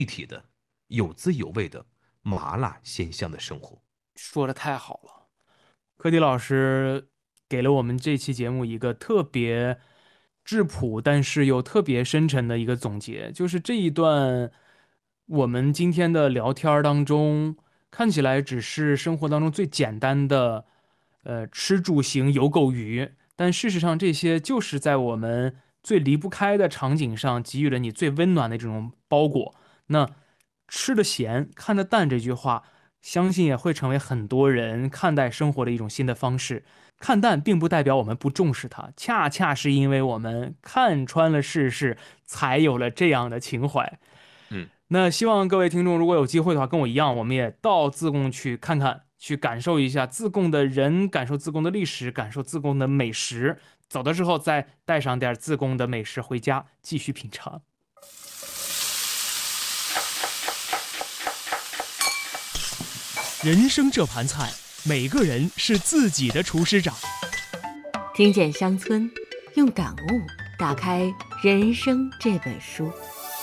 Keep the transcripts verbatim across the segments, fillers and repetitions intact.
立体的、有滋有味的麻辣鲜香的生活。 说的太好了，柯迪老师给了我们这期节目一个特别质朴但是又特别深沉的一个总结，就是这一段我们今天的聊天当中，看起来只是生活当中最简单的呃吃住行游购娱，但事实上这些就是在我们最离不开的场景上给予了你最温暖的这种包裹。那吃的咸看得淡这句话，相信也会成为很多人看待生活的一种新的方式。看淡并不代表我们不重视它，恰恰是因为我们看穿了世事，才有了这样的情怀。 嗯， 那希望各位听众如果有机会的话，跟我一样，我们也到自贡去看看，去感受一下自贡的人，感受自贡的历史，感受自贡的美食。走的时候再带上点自贡的美食回家，继续品尝。 人生这盘菜，每个人是自己的厨师长。 听见乡村，用感悟打开人生这本书。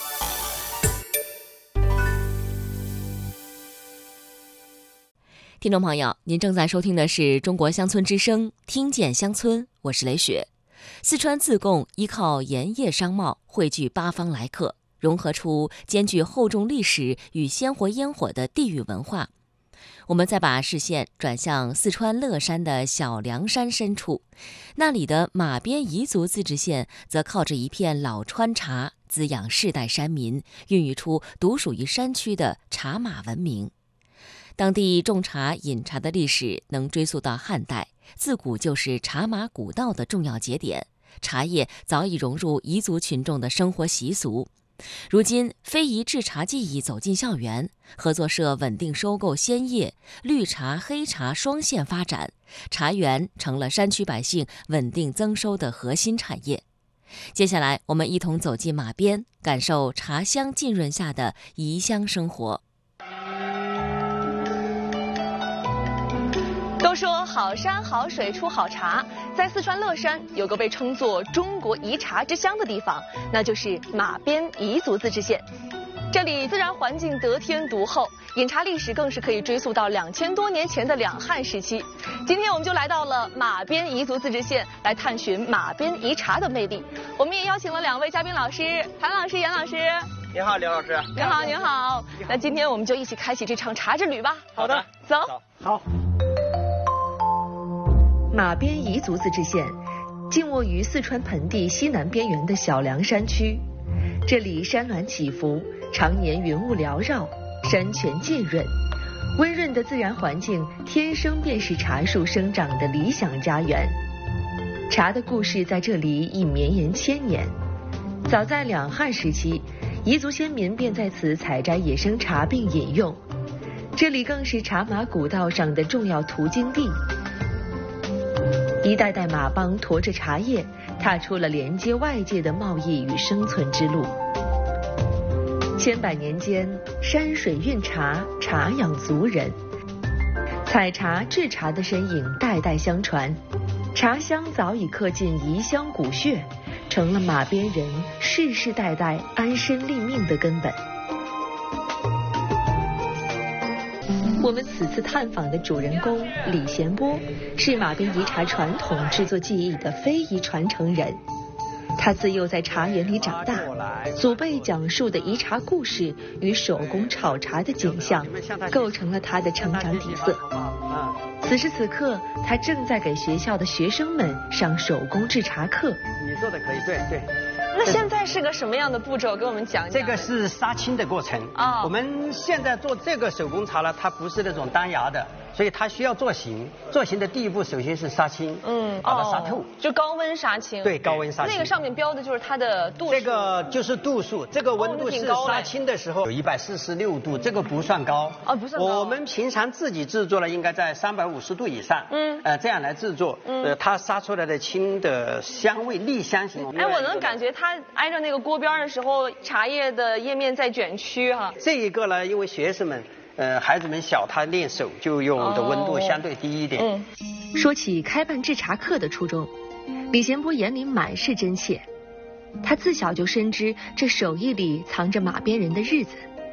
听众朋友，您正在收听的是中国乡村之声，听见乡村，我是雷雪。四川自贡依靠盐业商贸，汇聚八方来客，融合出兼具厚重历史与鲜活烟火的地域文化。我们再把视线转向四川乐山的小凉山深处，那里的马边彝族自治县则靠着一片老川茶，滋养世代山民，孕育出独属于山区的茶马文明。当地种茶饮茶的历史能追溯到汉代，自古就是茶马古道的重要节点，茶叶早已融入彝族群众的生活习俗。如今非遗制茶技艺走进校园，合作社稳定收购鲜叶，绿茶黑茶双线发展，茶园成了山区百姓稳定增收的核心产业。接下来我们一同走进马边，感受茶香浸润下的彝乡生活。 都说好山好水出好茶，在四川乐山有个被称作中国彝茶之乡的地方，那就是马边彝族自治县。这里自然环境得天独厚，饮茶历史更是可以追溯到两千多年前的两汉时期。今天我们就来到了马边彝族自治县，来探寻马边彝茶的魅力。我们也邀请了两位嘉宾老师，谭老师、严老师。 你好，刘老师。 您好，您好。那今天我们就一起开启这场茶之旅吧。 好的， 走。 好。 马边彝族自治县静卧于四川盆地西南边缘的小凉山区，这里山峦起伏，常年云雾缭绕，山泉浸润，温润的自然环境天生便是茶树生长的理想家园。茶的故事在这里已绵延千年，早在两汉时期，彝族先民便在此采摘野生茶并饮用，这里更是茶马古道上的重要途经地。一代代马帮驮着茶叶，踏出了连接外界的贸易与生存之路。千百年间，山水运茶，茶养族人，采茶制茶的身影代代相传，茶香早已刻进彝乡骨血，成了马边人世世代代安身立命的根本。我们此次探访的主人公李贤波，是马边彝茶传统制作技艺的非遗传承人。他自幼在茶园里长大，祖辈讲述的彝茶故事与手工炒茶的景象，构成了他的成长底色。此时此刻，他正在给学校的学生们上手工制茶课。 你说的可以，对对。 那现在是个什么样的步骤？给我们讲讲。 这个是杀青的过程啊。我们现在做这个手工茶呢，它不是那种单芽的，所以它需要做形。做形的第一步，首先是杀青，嗯，把它杀透， 就高温杀青。 对，高温杀青。 那个上面标的就是它的度数。 这个就是度数，这个温度是杀青的时候有一百四十六度，这个不算高。 哦，不算高。 我们平常自己制作呢，应该在三百五十度以上。嗯。呃，这样来制作，呃，它杀出来的青的香味栗香型。 哎，我能感觉它挨着那个锅边的时候，茶叶的叶面在卷曲哈。 这一个呢，因为学生们。呃，孩子们小，他练手就用的温度相对低一点。 哦嗯、说起开办制茶课的初衷，李贤波眼里满是真切。他自小就深知这手艺里藏着马边人的日子，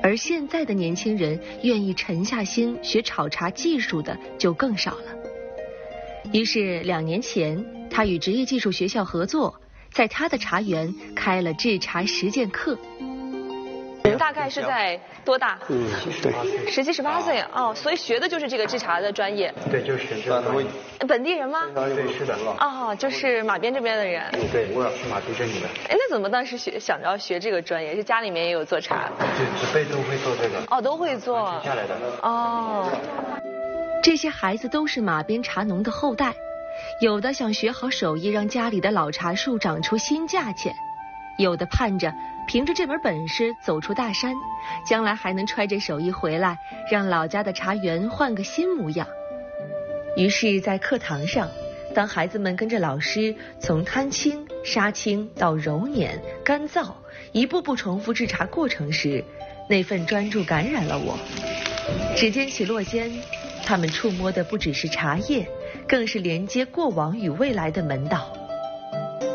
而现在的年轻人愿意沉下心学炒茶技术的就更少了。于是两年前，他与职业技术学校合作，在他的茶园开了制茶实践课。 您大概是在多大？ 嗯，对， 十七十八岁哦，所以学的就是这个制茶的专业。 对，就是学这个。 本地人吗？ 对，是的。 哦，就是马边这边的人。 对，我是马边这里的。 哎，那怎么当时学想着要学这个专业？是家里面也有做茶？ 对，长辈都会做这个。 哦，都会做。 下来的。 哦， 这些孩子都是马边茶农的后代，有的想学好手艺，让家里的老茶树长出新价钱，有的盼着凭着这门本事走出大山，将来还能揣着手艺回来，让老家的茶园换个新模样。于是在课堂上，当孩子们跟着老师从摊青、杀青到揉捻、干燥，一步步重复制茶过程时，那份专注感染了我。指尖起落间，他们触摸的不只是茶叶，更是连接过往与未来的门道。